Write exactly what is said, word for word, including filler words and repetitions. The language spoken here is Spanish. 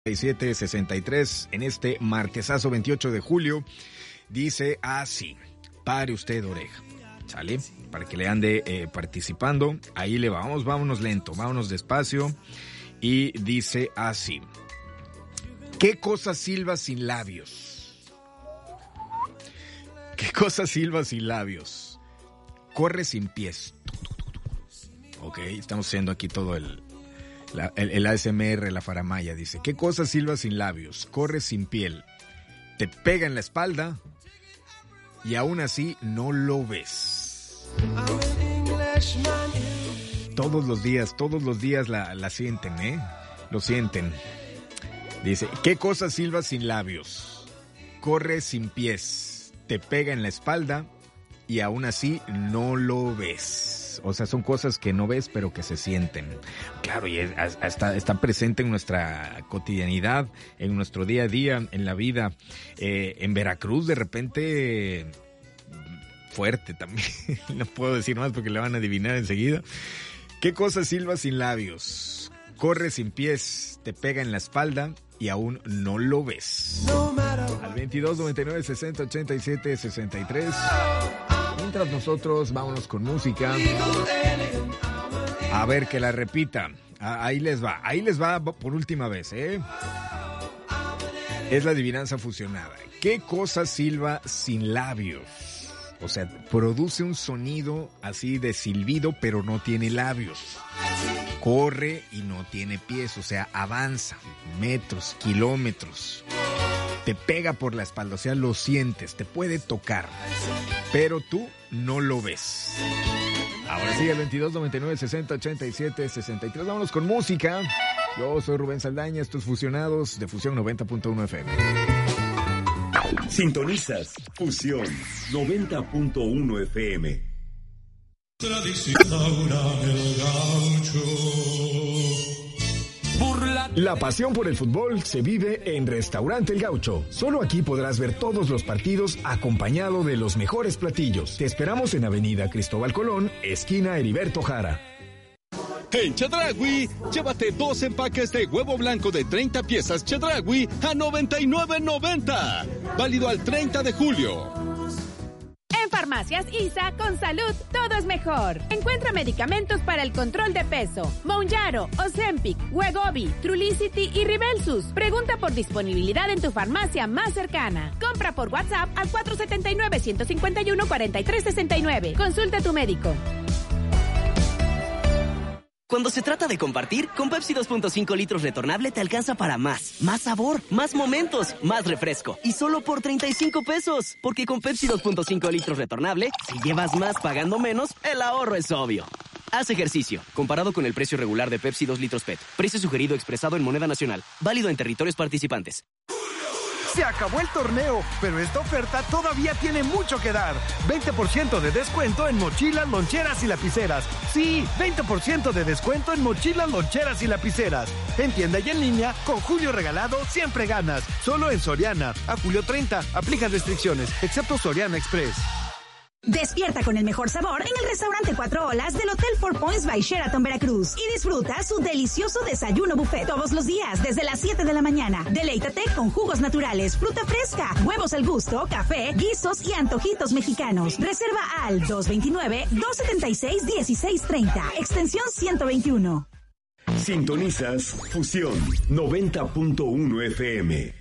siete sesenta y tres en este martesazo veintiocho de julio. Dice así: pare usted oreja, ¿sale? Para que le ande eh, participando. Ahí le vamos, vámonos lento, vámonos despacio. Y dice así: ¿qué cosa silba sin labios? ¿Qué cosa silba sin labios? Corre sin pies. Ok, estamos haciendo aquí todo el La, el, el A S M R, la faramaya, dice: ¿qué cosa silba sin labios? Corre sin piel, te pega en la espalda y aún así no lo ves. Todos los días, todos los días la, la sienten, ¿eh? Lo sienten. Dice: ¿qué cosa silba sin labios? Corre sin pies, te pega en la espalda y aún así no lo ves. O sea, son cosas que no ves, pero que se sienten. Claro, y es, está, está presente en nuestra cotidianidad, en nuestro día a día, en la vida. Eh, en Veracruz, de repente, fuerte también. No puedo decir más porque le van a adivinar enseguida. ¿Qué cosa silba sin labios? Corre sin pies, te pega en la espalda y aún no lo ves. Al veintidós, noventa y nueve, sesenta, ochenta y siete, sesenta y tres. Mientras nosotros vámonos con música. A ver, que la repita. Ah, ahí les va, ahí les va por última vez, ¿eh? Es la adivinanza fusionada. ¿Qué cosa silba sin labios? O sea, produce un sonido así de silbido, pero no tiene labios. Corre y no tiene pies, o sea, avanza metros, kilómetros. Te pega por la espalda, o sea, lo sientes, te puede tocar, pero tú no lo ves. Ahora sí, el veintidós, noventa y nueve, sesenta, ochenta y siete, sesenta y tres. Vámonos con música. Yo soy Rubén Saldaña, estos Fusionados de Fusión noventa punto uno F M. Sintonizas Fusión noventa punto uno F M. La pasión por el fútbol se vive en Restaurante El Gaucho. Solo aquí podrás ver todos los partidos acompañado de los mejores platillos. Te esperamos en Avenida Cristóbal Colón, esquina Heriberto Jara. En Chedraui, llévate dos empaques de huevo blanco de treinta piezas Chedraui a noventa y nueve noventa. Válido al treinta de julio. En Farmacias I S A, con salud, todo es mejor. Encuentra medicamentos para el control de peso: Mounjaro, Ozempic, Wegovy, Trulicity y Ribelsus. Pregunta por disponibilidad en tu farmacia más cercana. Compra por WhatsApp al cuatro siete nueve, uno cinco uno, cuatro tres seis nueve. Consulta a tu médico. Cuando se trata de compartir, con Pepsi dos punto cinco litros retornable te alcanza para más. Más sabor, más momentos, más refresco. Y solo por treinta y cinco pesos. Porque con Pepsi dos punto cinco litros retornable, si llevas más pagando menos, el ahorro es obvio. Haz ejercicio. Comparado con el precio regular de Pepsi dos litros P E T. Precio sugerido expresado en moneda nacional. Válido en territorios participantes. Se acabó el torneo, pero esta oferta todavía tiene mucho que dar. veinte por ciento de descuento en mochilas, loncheras y lapiceras. Sí, veinte por ciento de descuento en mochilas, loncheras y lapiceras. En tienda y en línea, con Julio Regalado siempre ganas. Solo en Soriana. A julio treinta, aplican restricciones, excepto Soriana Express. Despierta con el mejor sabor en el restaurante Cuatro Olas del Hotel Four Points by Sheraton Veracruz y disfruta su delicioso desayuno buffet todos los días desde las siete de la mañana. Deleítate con jugos naturales, fruta fresca, huevos al gusto, café, guisos y antojitos mexicanos. Reserva al dos dos nueve, dos siete seis, uno seis tres cero, extensión ciento veintiuno. Sintonizas Fusión noventa punto uno F M.